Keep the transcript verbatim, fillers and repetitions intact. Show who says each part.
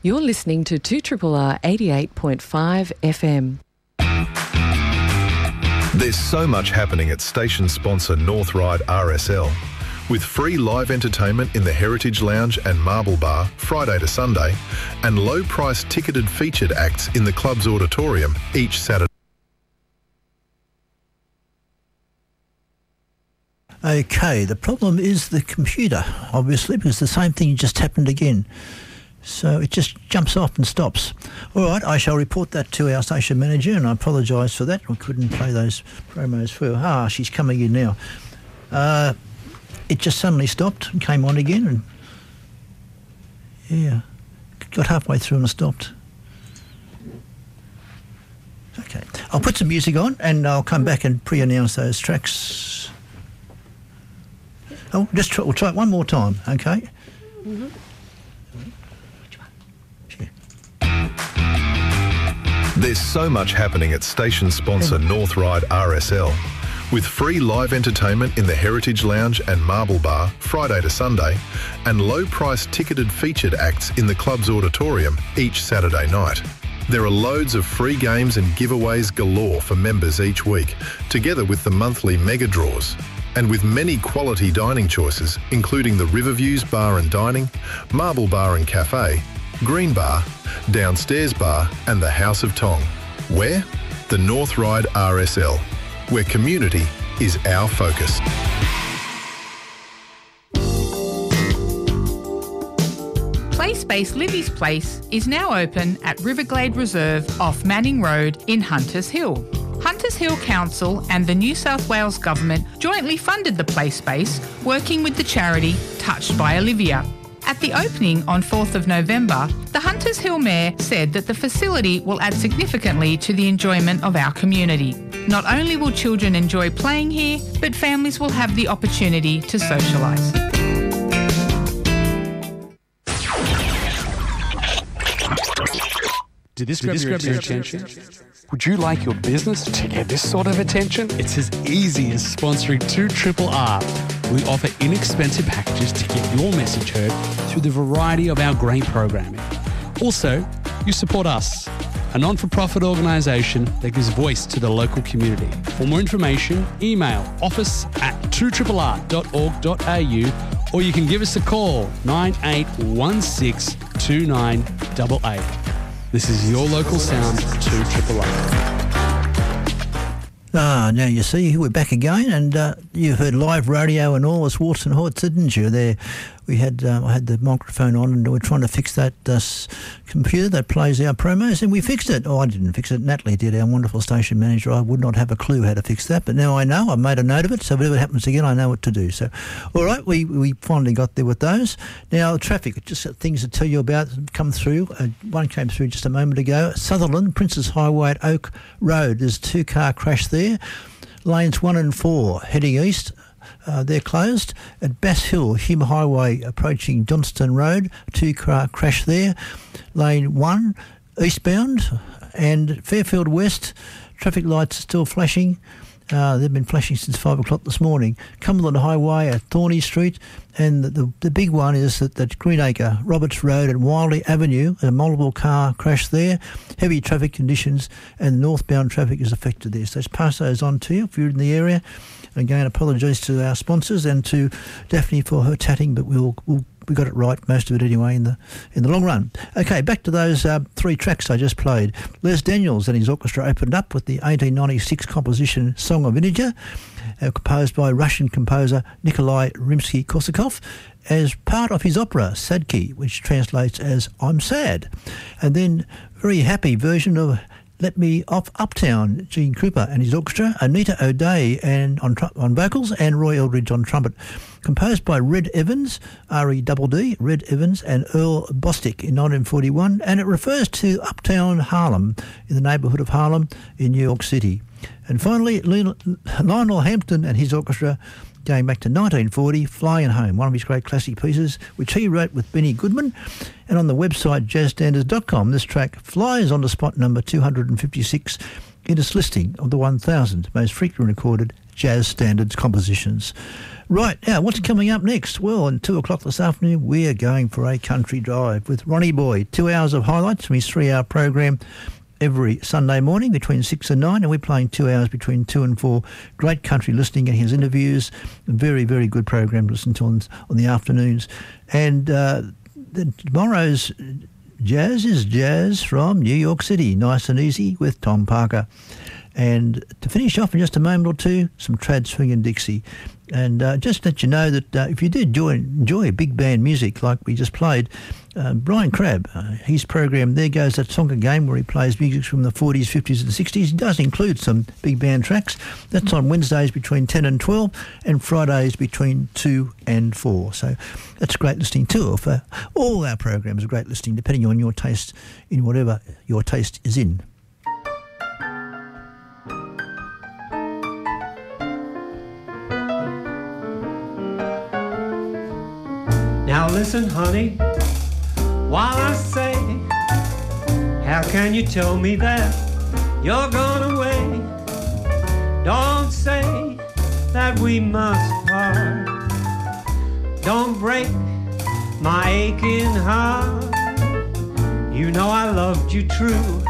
Speaker 1: You're listening to two R R R eighty-eight point five F M.
Speaker 2: There's so much happening at station sponsor North Ryde R S L. With free live entertainment in the Heritage Lounge and Marble Bar Friday to Sunday, and low-price ticketed featured acts in the club's auditorium each Saturday.
Speaker 3: Okay, the problem is the computer, obviously, because the same thing just happened again. So it just jumps off and stops. All right, I shall report that to our station manager, and I apologise for that. I couldn't play those promos for her. Ah, she's coming in now. Uh, it just suddenly stopped and came on again, and yeah, got halfway through and stopped. Okay, I'll put some music on, and I'll come back and pre-announce those tracks. Oh, just try, we'll try it one more time, okay? Mm-hmm.
Speaker 2: There's so much happening at station sponsor North Ryde R S L. With free live entertainment in the Heritage Lounge and Marble Bar Friday to Sunday, and low-price ticketed featured acts in the club's auditorium each Saturday night. There are loads of free games and giveaways galore for members each week, together with the monthly mega draws. And with many quality dining choices, including the Riverviews Bar and Dining, Marble Bar and Cafe, Green Bar, Downstairs Bar and the House of Tong. Where? The North Ryde R S L, where community is our focus.
Speaker 4: Play-Space Livy's Place is now open at Riverglade Reserve off Manning Road in Hunters Hill. Hunters Hill Council and the New South Wales Government jointly funded the Play-Space, working with the charity Touched by Olivia. At the opening on fourth of November, the Hunters Hill Mayor said that the facility will add significantly to the enjoyment of our community. Not only will children enjoy playing here, but families will have the opportunity to socialise.
Speaker 5: Did this grab your attention? Would you like your business to get this sort of attention? It's as easy as sponsoring two R R R. We offer inexpensive packages to get your message heard through the variety of our great programming. Also, you support us, a non-for-profit organisation that gives voice to the local community. For more information, email office at two R R R dot org dot a u, or you can give us a call, nine eight one six two nine eight eight. This is your local sound, two R R R.
Speaker 3: Ah, now you see, we're back again, and uh, you've heard live radio and all this warts and horts, didn't you? There, we had uh, I had the microphone on, and we're trying to fix that uh, computer that plays our promos, and we fixed it. Oh, I didn't fix it. Natalie did, our wonderful station manager. I would not have a clue how to fix that, but now I know. I've made a note of it, so if it ever happens again, I know what to do. So, all right, we, we finally got there with those. Now, traffic, just things to tell you about come through. Uh, one came through just a moment ago. Sutherland, Princes Highway at Oak Road. There's a two-car crash there. Lanes one and four heading east. Uh, they're closed. At Bass Hill, Hume Highway approaching Johnston Road, two-car crash there. Lane one, eastbound. And Fairfield West, traffic lights are still flashing. Uh, they've been flashing since five o'clock this morning. Cumberland Highway at Thorney Street. And the, the, the big one is that, that Greenacre, Roberts Road and Wiley Avenue, a multiple car crash there. Heavy traffic conditions and northbound traffic is affected there. So let's pass those on to you if you're in the area. Again, apologise to our sponsors and to Daphne for her tatting, but we'll, we'll we got it right, most of it anyway, in the in the long run. Okay, back to those uh, three tracks I just played. Les Daniels and his orchestra opened up with the eighteen ninety-six composition Song of Inijar, uh, composed by Russian composer Nikolai Rimsky-Korsakov, as part of his opera Sadki, which translates as I'm Sad. And then very happy version of Let Me Off Uptown, Gene Krupa and his orchestra, Anita O'Day and on, tr- on vocals, and Roy Eldridge on trumpet. Composed by Red Evans, R E D D, Red Evans and Earl Bostic in nineteen forty-one, and it refers to Uptown Harlem, in the neighbourhood of Harlem in New York City. And finally, Lionel Hampton and his orchestra, going back to nineteen forty, Flying Home, one of his great classic pieces, which he wrote with Benny Goodman. And on the website jazz standards dot com, this track flies onto spot number two hundred fifty-six in its listing of the one thousand most frequently recorded jazz standards compositions. Right, now what's coming up next? Well, at two o'clock this afternoon, we are going for a country drive with Ronnie Boy. Two hours of highlights from his three-hour program every Sunday morning between six and nine, and we're playing two hours between two and four. Great country listening and his interviews. Very, very good program to listen to on, on the afternoons. And uh, the, tomorrow's jazz is jazz from New York City, nice and easy with Tom Parker. And to finish off in just a moment or two, some trad swing and Dixie. And uh, just let you know that uh, if you do enjoy, enjoy big band music like we just played, uh, Brian Crabb, uh, his program There Goes That Song Again, where he plays music from the forties, fifties and sixties. He does include some big band tracks. That's on Wednesdays between ten and twelve and Fridays between two and four. So that's great listening too. For all our programs are great listening, depending on your taste in whatever your taste is in.
Speaker 6: Now listen, honey, while I say, how can you tell me that you're gone away? Don't say that we must part. Don't break my aching heart. You know I loved you true